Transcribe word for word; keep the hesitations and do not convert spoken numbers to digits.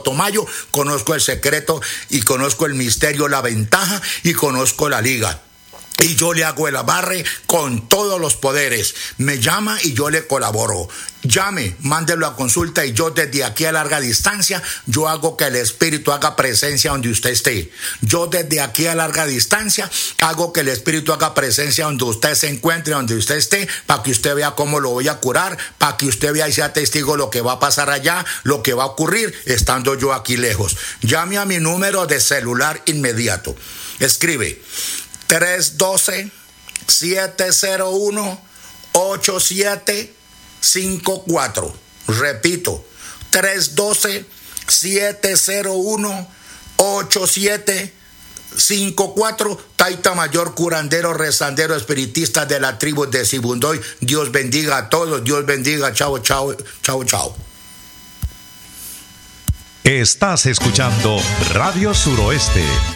Sotomayor, conozco el secreto y conozco el misterio, la ventaja y conozco la liga. Y yo le hago el amarre con todos los poderes. Me llama y yo le colaboro. Llame, mándelo a consulta y yo desde aquí a larga distancia, yo hago que el Espíritu haga presencia donde usted esté. Yo desde aquí a larga distancia hago que el Espíritu haga presencia donde usted se encuentre, donde usted esté, para que usted vea cómo lo voy a curar, para que usted vea y sea testigo de lo que va a pasar allá, lo que va a ocurrir estando yo aquí lejos. Llame a mi número de celular inmediato. Escribe tres uno dos, siete cero uno, ocho siete cinco cuatro. Repito, tres uno dos, siete cero uno, ocho siete cinco cuatro. Taita Mayor, curandero, rezandero, espiritista de la tribu de Sibundoy. Dios bendiga a todos, Dios bendiga. Chao, chao, chao, chao. Estás escuchando Radio Suroeste.